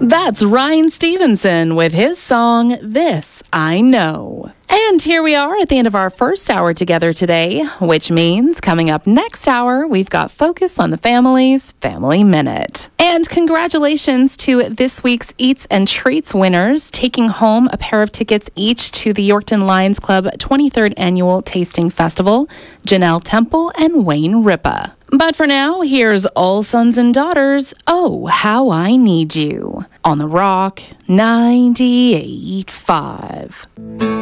That's Ryan Stevenson with his song, This I Know. And here we are at the end of our first hour together today, which means coming up next hour, we've got Focus on the Family's Family Minute. And congratulations to this week's Eats and Treats winners, taking home a pair of tickets each to the Yorkton Lions Club 23rd Annual Tasting Festival, Janelle Temple and Wayne Ripa. But for now, here's All Sons and Daughters, Oh, How I Need You, on the Rock 98.5.